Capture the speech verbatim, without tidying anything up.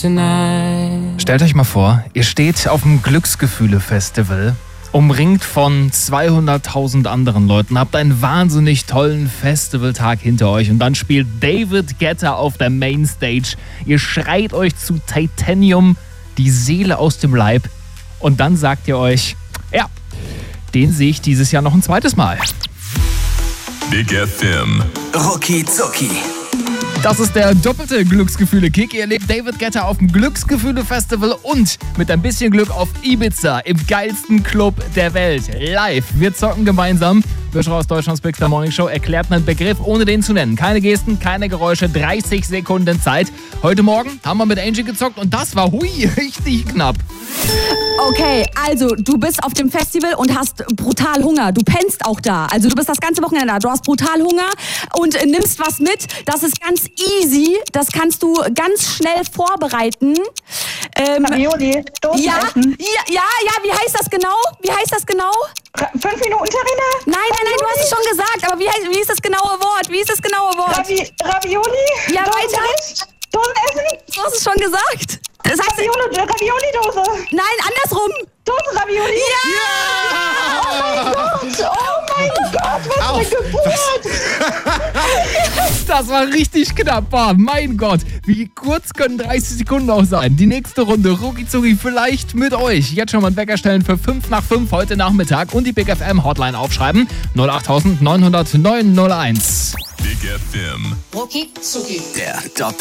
tonight. Stellt euch mal vor, ihr steht auf dem Glücksgefühle-Festival, umringt von zweihunderttausend anderen Leuten, habt einen wahnsinnig tollen Festivaltag hinter euch und dann spielt David Guetta auf der Mainstage. Ihr schreit euch zu Titanium die Seele aus dem Leib und dann sagt ihr euch, ja, den sehe ich dieses Jahr noch ein zweites Mal. Big F M. Rucki Zucki. Das ist der doppelte Glücksgefühle-Kick. Ihr erlebt David Guetta auf dem Glücksgefühle-Festival und mit ein bisschen Glück auf Ibiza im geilsten Club der Welt. Live. Wir zocken gemeinsam. Wischer aus Deutschlands Big Star Morning Show erklärt einen Begriff, ohne den zu nennen. Keine Gesten, keine Geräusche, dreißig Sekunden Zeit. Heute Morgen haben wir mit Angie gezockt und das war, hui, richtig knapp. Okay, also du bist auf dem Festival und hast brutal Hunger. Du pennst auch da. Also du bist das ganze Wochenende da. Du hast brutal Hunger und äh, nimmst was mit. Das ist ganz easy. Das kannst du ganz schnell vorbereiten. Ähm, Ravioli, Dosen ja, essen. ja, ja, ja, wie heißt das genau? Wie heißt das genau? Ra- Fünf Minuten Terrine? Nein, nein, nein, du hast es schon gesagt. Aber wie, heißt, wie ist das genaue Wort? Wie ist das genaue Wort? Ravi- Ravioli? Ja, Dosen weiter. essen? Dosen essen? Du hast es schon gesagt. Das heißt, Ravioli, Ravioli-Dose. nein, andersrum. Dosen Ravioli? Ja! Oh mein Gott, oh mein Gott, was Auf. eine Geburt. Das war richtig knapp. Boah, mein Gott, wie kurz können dreißig Sekunden auch sein? Die nächste Runde Rucki Zucki vielleicht mit euch. Jetzt schon mal einen Wecker stellen für fünf nach fünf heute Nachmittag und die Big F M Hotline aufschreiben. null acht neun null null neun null eins. Big F M. Rucki Zucki. Der Doppel